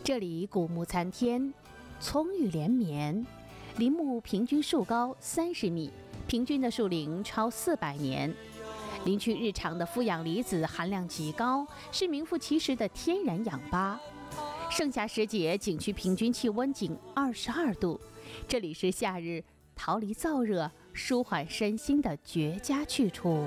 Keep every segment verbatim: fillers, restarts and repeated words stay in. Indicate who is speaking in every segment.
Speaker 1: 这里古木参天，葱郁连绵，林木平均树高三十米，平均的树龄超四百年。林区日常的负氧离子含量极高，是名副其实的天然氧吧。盛夏时节，景区平均气温仅二十二度，这里是夏日逃离燥热、舒缓身心的绝佳去处。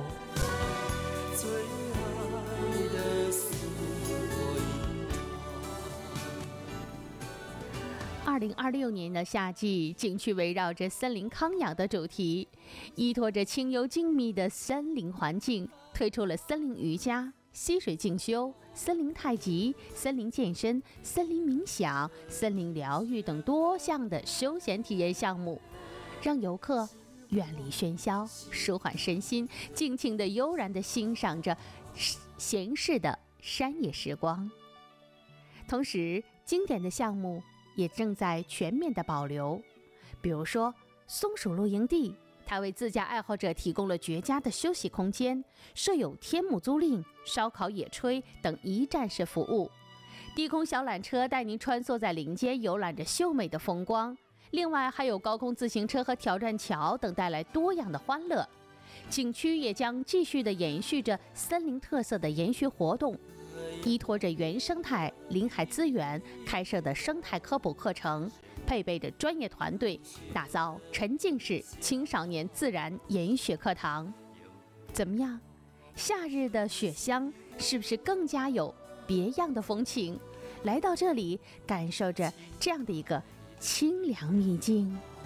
Speaker 1: 二零二六年的夏季，景区围绕着森林康养的主题，依托着清幽静谧的森林环境，推出了森林瑜伽、溪水静修、森林太极、森林健身、森林冥想、森林疗愈等多项的休闲体验项目，让游客远离喧嚣，舒缓身心，尽情地悠然地欣赏着闲适的山野时光。同时，经典的项目也正在全面的保留，比如说松鼠露营地，它为自驾爱好者提供了绝佳的休息空间，设有天幕租赁、烧烤野炊等一站式服务。低空小缆车带您穿梭在林间，游览着秀美的风光。另外还有高空自行车和挑战桥等，带来多样的欢乐。景区也将继续的延续着森林特色的研学活动，依托着原生态林海资源开设的生态科普课程，配备着专业团队，打造沉浸式青少年自然研学课堂。怎么样？夏日的雪乡是不是更加有别样的风情？来到这里，感受着这样的一个清凉秘境。